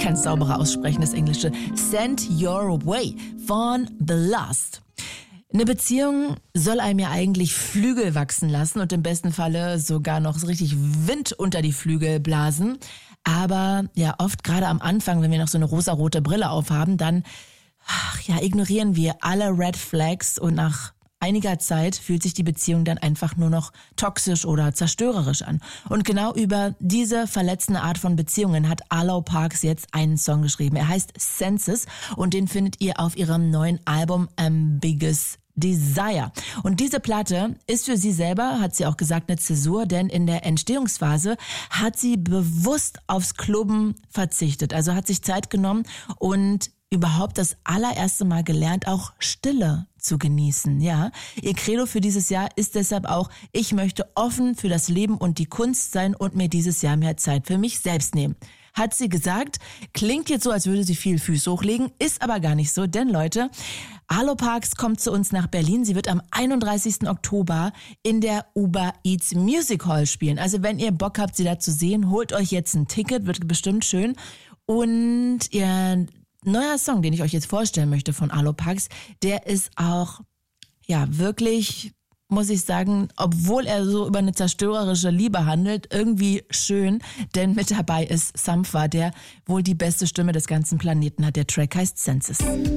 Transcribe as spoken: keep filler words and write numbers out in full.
kann es sauberer aussprechen, das Englische. Send Your Way von The Lost. Eine Beziehung soll einem ja eigentlich Flügel wachsen lassen und im besten Falle sogar noch so richtig Wind unter die Flügel blasen. Aber ja, oft gerade am Anfang, wenn wir noch so eine rosarote Brille aufhaben, dann ach, ja, ignorieren wir alle Red Flags und nach einiger Zeit fühlt sich die Beziehung dann einfach nur noch toxisch oder zerstörerisch an. Und genau über diese verletzende Art von Beziehungen hat Arlo Parks jetzt einen Song geschrieben. Er heißt Senses und den findet ihr auf ihrem neuen Album Ambiguous Desire. Und diese Platte ist für sie selber, hat sie auch gesagt, eine Zäsur, denn in der Entstehungsphase hat sie bewusst aufs Klubben verzichtet. Also hat sich Zeit genommen und überhaupt das allererste Mal gelernt, auch Stille zu genießen, ja. Ihr Credo für dieses Jahr ist deshalb auch, ich möchte offen für das Leben und die Kunst sein und mir dieses Jahr mehr Zeit für mich selbst nehmen. Hat sie gesagt, klingt jetzt so, als würde sie viel Füße hochlegen, ist aber gar nicht so, denn Leute, Arlo Parks kommt zu uns nach Berlin. Sie wird am einunddreißigsten Oktober in der Uber Eats Music Hall spielen. Also wenn ihr Bock habt, sie da zu sehen, holt euch jetzt ein Ticket, wird bestimmt schön. Und ihr neuer Song, den ich euch jetzt vorstellen möchte von Arlo Parks, der ist auch, ja, wirklich, muss ich sagen, obwohl er so über eine zerstörerische Liebe handelt, irgendwie schön, denn mit dabei ist Sampha, der wohl die beste Stimme des ganzen Planeten hat. Der Track heißt Senses.